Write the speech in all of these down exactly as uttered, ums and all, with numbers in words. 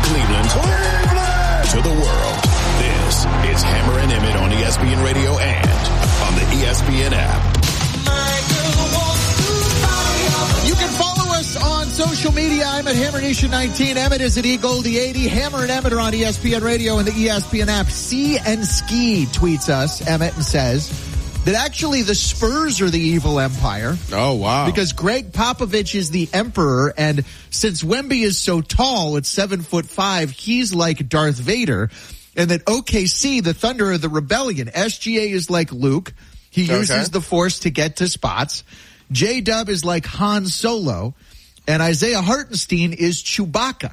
Cleveland, Cleveland to the world. This is Hammer and Emmett on E S P N Radio and on the E S P N app. You can follow us on social media. I'm at Hammer Nation nineteen. Emmett is at E Goldie eighty. Hammer and Emmett are on E S P N Radio and the E S P N app. C and Ski tweets us, Emmett, and says that actually the Spurs are the evil empire. Oh, wow. Because Greg Popovich is the emperor, and since Wemby is so tall, at seven foot five, he's like Darth Vader. And that O K C, the Thunder, are the rebellion. S G A is like Luke. He Okay. uses the Force to get to spots. J-Dub is like Han Solo. And Isaiah Hartenstein is Chewbacca.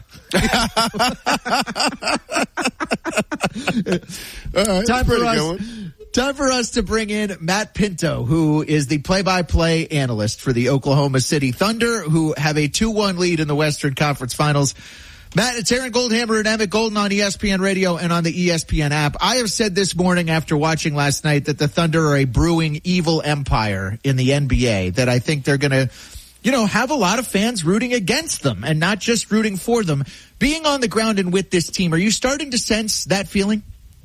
right, time, for us, time for us to bring in Matt Pinto, who is the play-by-play analyst for the Oklahoma City Thunder, who have a two one lead in the Western Conference Finals. Matt, it's Aaron Goldhammer and Emmett Golden on E S P N Radio and on the E S P N app. I have said this morning after watching last night that the Thunder are a brewing evil empire in the N B A, that I think they're going to, you know, have a lot of fans rooting against them and not just rooting for them. Being on the ground and with this team, are you starting to sense that feeling?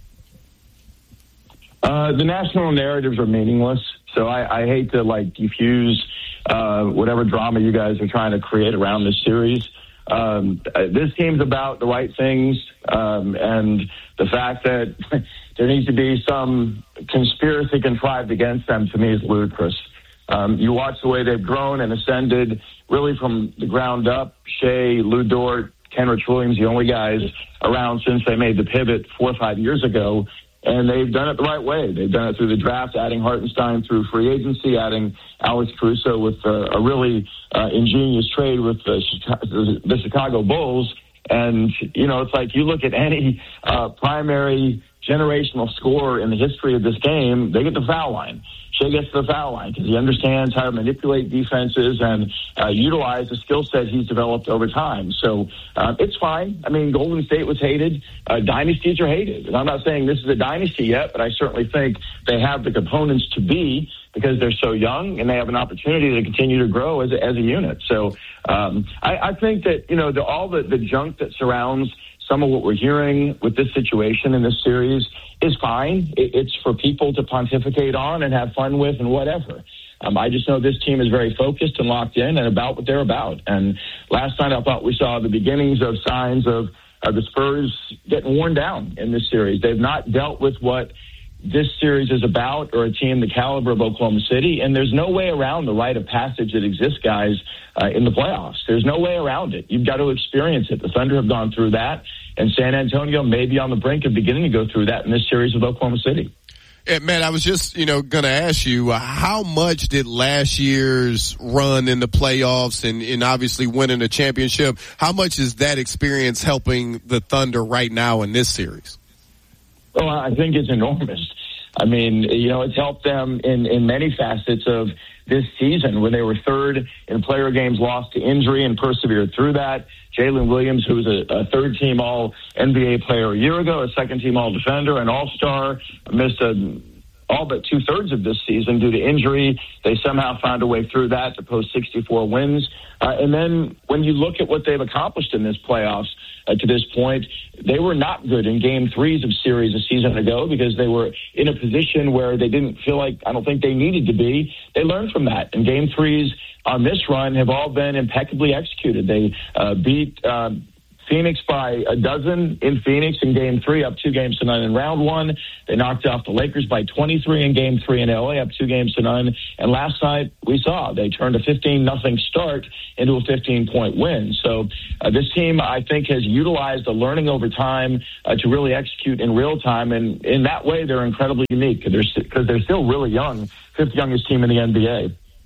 Uh, the national narratives are meaningless, so I, I hate to, like, diffuse uh, whatever drama you guys are trying to create around this series. Um, this team's about the right things, um, and the fact that there needs to be some conspiracy contrived against them, to me, is ludicrous. Um, you watch the way they've grown and ascended really from the ground up. Shea, Lou Dort, Kenrich Williams, the only guys around since they made the pivot four or five years ago. And they've done it the right way. They've done it through the draft, adding Hartenstein through free agency, adding Alex Caruso with a, a really uh, ingenious trade with the Chicago, the Chicago Bulls. And, you know, it's like you look at any uh, primary generational scorer in the history of this game, they get the foul line. Shea gets to the foul line because he understands how to manipulate defenses and uh, utilize the skill set he's developed over time. So uh, it's fine. I mean, Golden State was hated. Uh, dynasties are hated. And I'm not saying this is a dynasty yet, but I certainly think they have the components to be, because they're so young and they have an opportunity to continue to grow as a, as a unit. So um, I, I think that, you know, the, all the, the junk that surrounds some of what we're hearing with this situation in this series is fine. It, it's for people to pontificate on and have fun with and whatever. Um, I just know this team is very focused and locked in and about what they're about. And last night I thought we saw the beginnings of signs of uh, the Spurs getting worn down in this series. They've not dealt with what this series is about, or a team the caliber of Oklahoma City, and there's no way around the rite of passage that exists, guys, uh, in the playoffs. There's no way around it. You've got to experience it. The Thunder have gone through that, and San Antonio may be on the brink of beginning to go through that in this series with Oklahoma City. Yeah, man, I was just, you know, going to ask you, uh, how much did last year's run in the playoffs and, and obviously winning a championship, how much is that experience helping the Thunder right now in this series? Well, I think it's enormous. I mean, you know, it's helped them in, in many facets of this season when they were third in player games lost to injury and persevered through that. Jalen Williams, who was a, a third-team All-N B A player a year ago, a second-team All-Defender, an All-Star, missed a, all but two-thirds of this season due to injury. They somehow found a way through that to post sixty-four wins. Uh, and then when you look at what they've accomplished in this playoffs uh, to this point, they were not good in game threes of series a season ago because they were in a position where they didn't feel like, I don't think they needed to be. They learned from that. And game threes on this run have all been impeccably executed. They uh, beat uh, Phoenix by a dozen in Phoenix in game three, up two games to none in round one. They knocked off the Lakers by twenty-three in game three in L A, up two games to none. And last night we saw they turned a fifteen nothing start into a fifteen point win. So uh, this team, I think, has utilized the learning over time uh, to really execute in real time. And in that way, they're incredibly unique because they're, they're still really young, fifth youngest team in the N B A.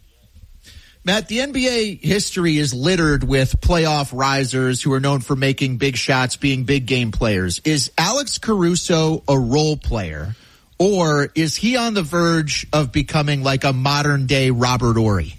Matt, the N B A history is littered with playoff risers who are known for making big shots, being big game players. Is Alex Caruso a role player, or is he on the verge of becoming like a modern-day Robert Horry?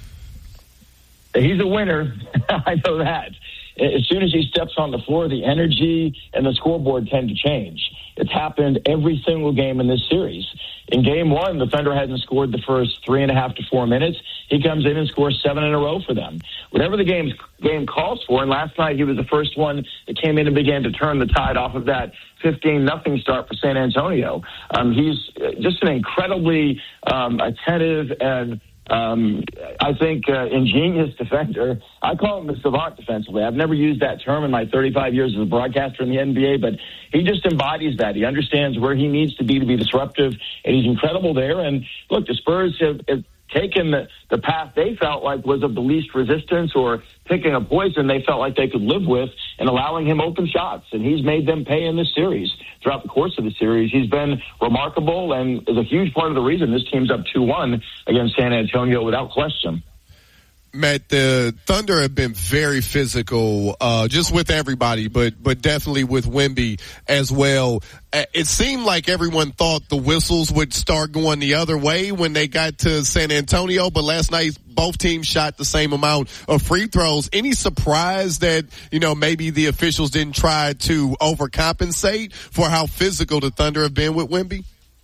He's a winner. I know that. As soon as he steps on the floor, the energy and the scoreboard tend to change. It's happened every single game in this series. In game one, the Thunder hadn't scored the first three and a half to four minutes. He comes in and scores seven in a row for them. Whatever the game's, game calls for, and last night he was the first one that came in and began to turn the tide off of that fifteen nothing start for San Antonio. Um, he's just an incredibly um, attentive and Um, I think uh, ingenious defender. I call him the savant defensively. I've never used that term in my thirty-five years as a broadcaster in the N B A, but he just embodies that. He understands where he needs to be to be disruptive, and he's incredible there. And look, the Spurs have, have taken the, the path they felt like was of the least resistance, or picking a poison they felt like they could live with, and allowing him open shots. And he's made them pay in this series. Throughout the course of the series, he's been remarkable and is a huge part of the reason this team's up two one against San Antonio without question. Matt, the Thunder have been very physical, uh, just with everybody, but but definitely with Wemby as well. It seemed like everyone thought the whistles would start going the other way when they got to San Antonio, but last night both teams shot the same amount of free throws. Any surprise that, you know, maybe the officials didn't try to overcompensate for how physical the Thunder have been with Wemby?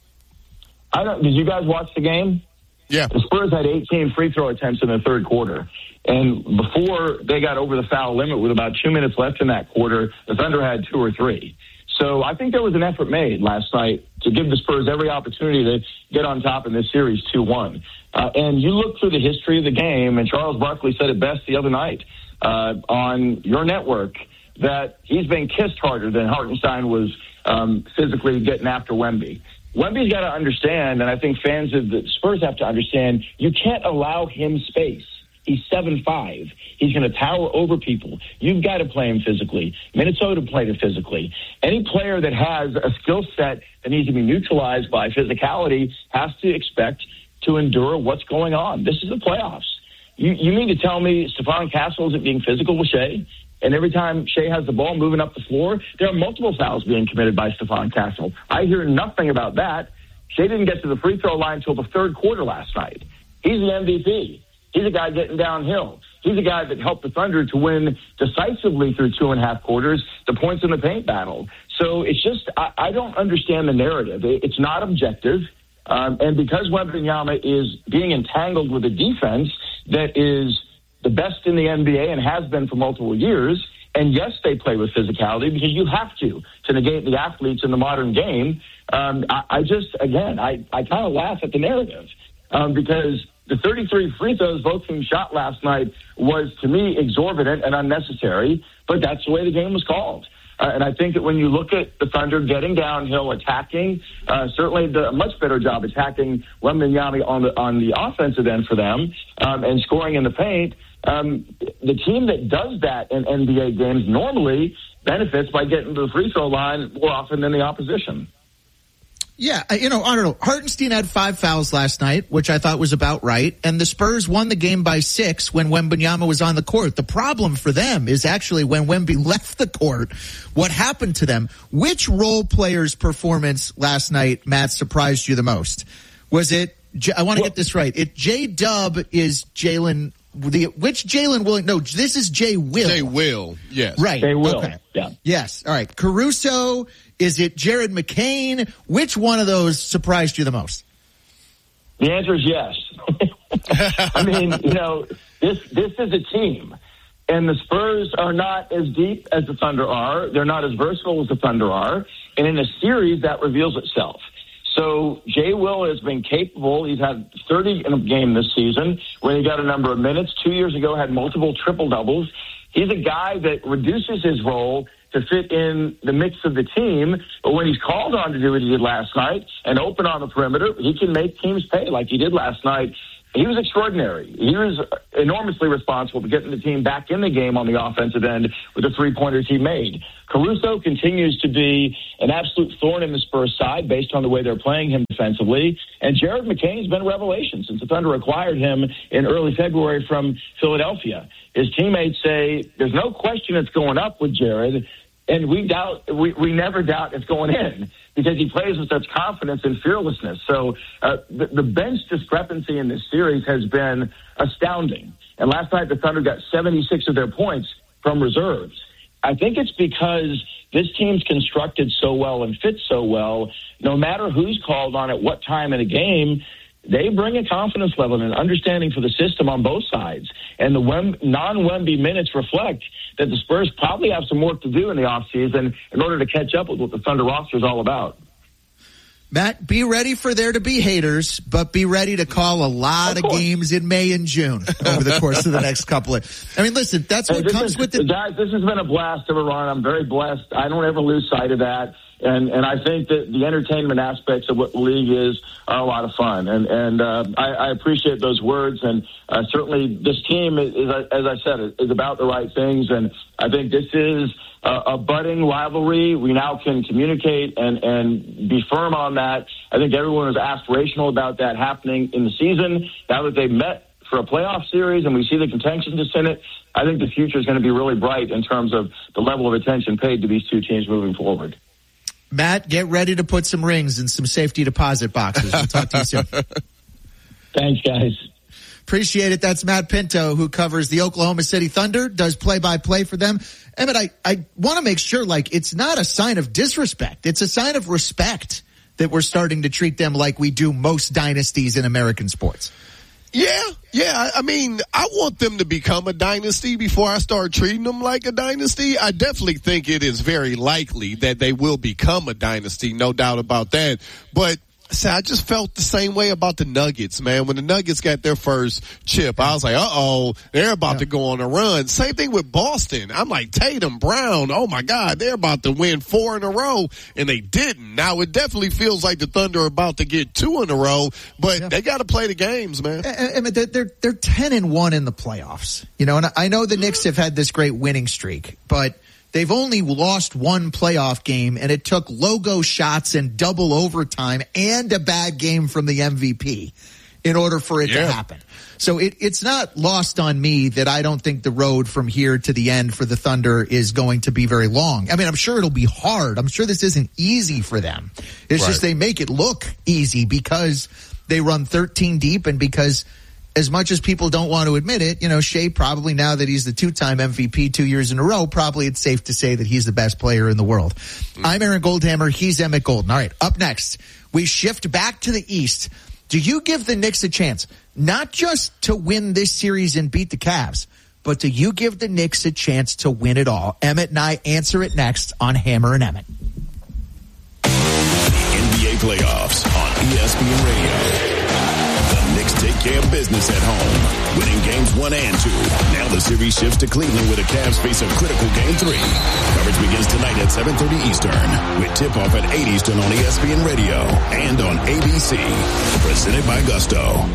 I don't. Did you guys watch the game? Yeah. The Spurs had eighteen free throw attempts in the third quarter. And before they got over the foul limit with about two minutes left in that quarter, the Thunder had two or three. So I think there was an effort made last night to give the Spurs every opportunity to get on top in this series two one. Uh, and you look through the history of the game, and Charles Barkley said it best the other night uh, on your network, that he's been kissed harder than Hartenstein was um, physically getting after Wemby. Wemby's got to understand, and I think fans of the Spurs have to understand, you can't allow him space. He's seven five. He's going to tower over people. You've got to play him physically. Minnesota played it physically. Any player that has a skill set that needs to be neutralized by physicality has to expect to endure what's going on. This is the playoffs. You, you mean to tell me Stephon Castle isn't being physical with Shea? And every time Shea has the ball moving up the floor, there are multiple fouls being committed by Stephon Castle. I hear nothing about that. Shea didn't get to the free throw line until the third quarter last night. He's the M V P. He's a guy getting downhill. He's a guy that helped the Thunder to win decisively through two and a half quarters, the points in the paint battle. So it's just, I, I don't understand the narrative. It, it's not objective. Um, and because Wembanyama is being entangled with a defense that is the best in the N B A and has been for multiple years, and yes, they play with physicality because you have to, to negate the athletes in the modern game. Um, I, I just, again, I, I kind of laugh at the narrative um, because the thirty-three free throws both teams shot last night was, to me, exorbitant and unnecessary, but that's the way the game was called. Uh, and I think that when you look at the Thunder getting downhill, attacking, uh, certainly the, a much better job attacking Wembanyama on the on the offensive end for them um, and scoring in the paint, um, the team that does that in N B A games normally benefits by getting to the free throw line more often than the opposition. Yeah, you know, I don't know. Hartenstein had five fouls last night, which I thought was about right, and the Spurs won the game by six when Wembanyama was on the court. The problem for them is actually when Wemby left the court, what happened to them? Which role player's performance last night, Matt, surprised you the most? Was it, I want to get this right, it J-Dub is Jalen, the which Jalen Williams, no, this is Jay Will. Jay Will, yes. Right. Jay Will, okay. yeah. Yes, all right. Caruso, is it Jared McCain? Which one of those surprised you the most? The answer is yes. I mean, you know, this this is a team, and the Spurs are not as deep as the Thunder are. They're not as versatile as the Thunder are, and in a series that reveals itself. So Jay Will has been capable. He's had thirty in a game this season when he got a number of minutes. Two years ago, had multiple triple doubles. He's a guy that reduces his role to fit in the mix of the team. But when he's called on to do what he did last night and open on the perimeter, he can make teams pay like he did last night. He was extraordinary. He was enormously responsible for getting the team back in the game on the offensive end with the three-pointers he made. Caruso continues to be an absolute thorn in the Spurs side based on the way they're playing him defensively. And Jared McCain's been a revelation since the Thunder acquired him in early February from Philadelphia. His teammates say there's no question it's going up with Jared, and we doubt we, we never doubt it's going in because he plays with such confidence and fearlessness. So uh, the, the bench discrepancy in this series has been astounding. And last night the Thunder got seventy-six of their points from reserves. I think it's because this team's constructed so well and fits so well, no matter who's called on at what time in a game, they bring a confidence level and an understanding for the system on both sides. And the Wem- non-Wemby minutes reflect that the Spurs probably have some work to do in the offseason in order to catch up with what the Thunder roster is all about. Matt, be ready for there to be haters, but be ready to call a lot of, of games in May and June over the course of the next couple of. I mean, listen, that's what hey, comes is, with the. Guys, this has been a blast of a run. I'm very blessed. I don't ever lose sight of that. And and I think that the entertainment aspects of what the league is are a lot of fun. And and uh, I, I appreciate those words. And uh, certainly this team, is, is, as I said, is about the right things. And I think this is a, a budding rivalry. We now can communicate and, and be firm on that. I think everyone is aspirational about that happening in the season. Now that they've met for a playoff series and we see the contention to in it, I think the future is going to be really bright in terms of the level of attention paid to these two teams moving forward. Matt, get ready to put some rings in some safety deposit boxes. We'll talk to you soon. Thanks, guys. Appreciate it. That's Matt Pinto, who covers the Oklahoma City Thunder, does play-by-play for them. Emmett, I, I want to make sure, like, it's not a sign of disrespect. It's a sign of respect that we're starting to treat them like we do most dynasties in American sports. Yeah, yeah. I mean, I want them to become a dynasty before I start treating them like a dynasty. I definitely think it is very likely that they will become a dynasty, no doubt about that. But see, I just felt the same way about the Nuggets, man. When the Nuggets got their first chip, I was like, uh-oh, they're about yeah. to go on a run. Same thing with Boston. I'm like, Tatum, Brown, oh, my God, they're about to win four in a row, and they didn't. Now, it definitely feels like the Thunder are about to get two in a row, but yeah. they got to play the games, man. I mean, they're, they're ten and one in the playoffs, you know, and I know the Knicks have had this great winning streak, but they've only lost one playoff game, and it took logo shots and double overtime and a bad game from the M V P in order for it yeah. to happen. So it, it's not lost on me that I don't think the road from here to the end for the Thunder is going to be very long. I mean, I'm sure it'll be hard. I'm sure this isn't easy for them. It's right. just they make it look easy because they run thirteen deep and because – as much as people don't want to admit it, you know, Shea probably, now that he's the two-time M V P two years in a row, probably it's safe to say that he's the best player in the world. Mm. I'm Aaron Goldhammer. He's Emmett Golden. All right, up next, we shift back to the East. Do you give the Knicks a chance, not just to win this series and beat the Cavs, but do you give the Knicks a chance to win it all? Emmett and I answer it next on Hammer and Emmett. The N B A playoffs on E S P N Radio. Knicks take care of business at home, winning games one and two. Now the series shifts to Cleveland where the Cavs face a critical game three. Coverage begins tonight at seven thirty Eastern with tip-off at eight Eastern on E S P N Radio and on A B C. Presented by Gusto.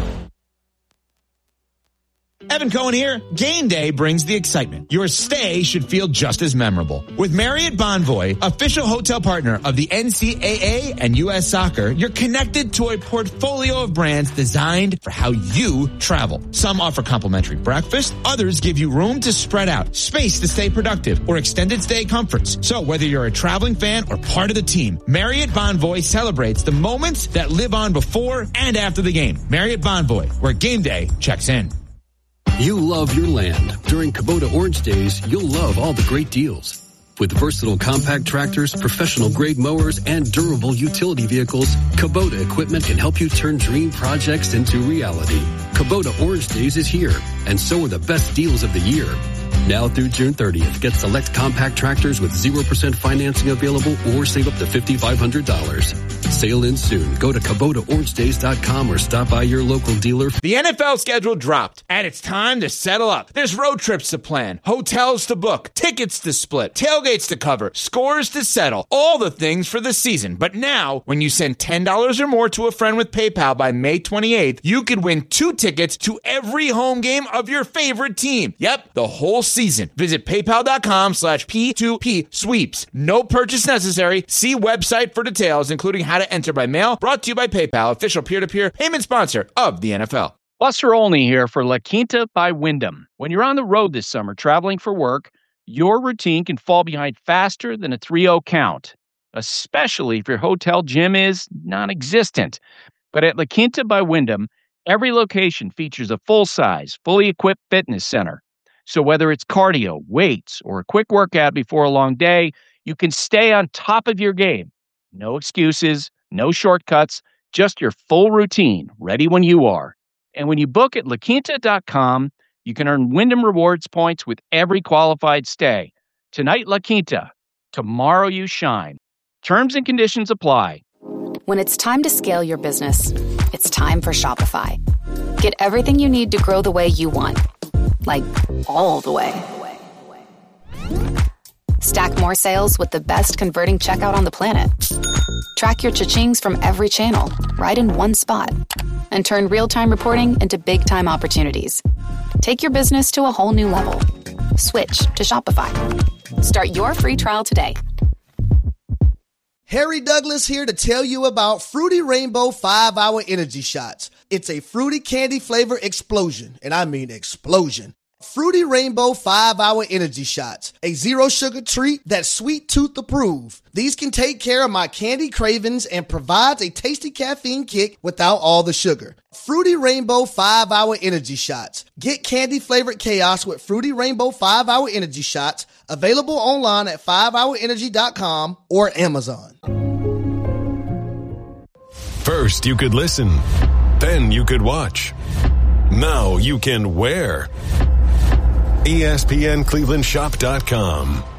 Evan Cohen here. Game day brings the excitement. Your stay should feel just as memorable. With Marriott Bonvoy, official hotel partner of the N C double A and U S Soccer, you're connected to a portfolio of brands designed for how you travel. Some offer complimentary breakfast. Others give you room to spread out, space to stay productive, or extended stay comforts. So whether you're a traveling fan or part of the team, Marriott Bonvoy celebrates the moments that live on before and after the game. Marriott Bonvoy, where game day checks in. You love your land. During Kubota Orange Days, you'll love all the great deals. With versatile compact tractors, professional-grade mowers, and durable utility vehicles, Kubota equipment can help you turn dream projects into reality. Kubota Orange Days is here, and so are the best deals of the year. Now through June thirtieth, get select compact tractors with zero percent financing available or save up to five thousand five hundred dollars. Sale ends soon. Go to Kubota Orange Days dot com or stop by your local dealer. The N F L schedule dropped, and it's time to settle up. There's road trips to plan, hotels to book, tickets to split, tailgates to cover, scores to settle, all the things for the season. But now, when you send ten dollars or more to a friend with PayPal by May twenty-eighth, you could win two tickets to every home game of your favorite team. Yep, the whole season. Visit paypal.com slash P2P sweeps. No purchase necessary. See website for details, including how to enter by mail. Brought to you by PayPal, official peer-to-peer payment sponsor of the N F L. Buster Olney here for La Quinta by Wyndham. When you're on the road this summer traveling for work, your routine can fall behind faster than a three oh count, especially if your hotel gym is non-existent. But at La Quinta by Wyndham, every location features a full-size, fully equipped fitness center. So whether it's cardio, weights, or a quick workout before a long day, you can stay on top of your game. No excuses, no shortcuts, just your full routine, ready when you are. And when you book at La Quinta dot com, you can earn Wyndham Rewards points with every qualified stay. Tonight, La Quinta. Tomorrow, you shine. Terms and conditions apply. When it's time to scale your business, it's time for Shopify. Get everything you need to grow the way you want. Like, all the way. Stack more sales with the best converting checkout on the planet. Track your cha-chings from every channel, right in one spot. And turn real-time reporting into big-time opportunities. Take your business to a whole new level. Switch to Shopify. Start your free trial today. Harry Douglas here to tell you about Fruity Rainbow five hour Energy Shots. It's a fruity candy flavor explosion, and I mean explosion. Fruity Rainbow five hour Energy Shots, a zero sugar treat that's sweet tooth approved. These can take care of my candy cravings and provides a tasty caffeine kick without all the sugar. Fruity Rainbow five hour Energy Shots. Get candy flavored chaos with Fruity Rainbow five hour Energy Shots, available online at five hour energy dot com or Amazon. First, you could listen. Then you could watch. Now you can wear. E S P N Cleveland Shop dot com.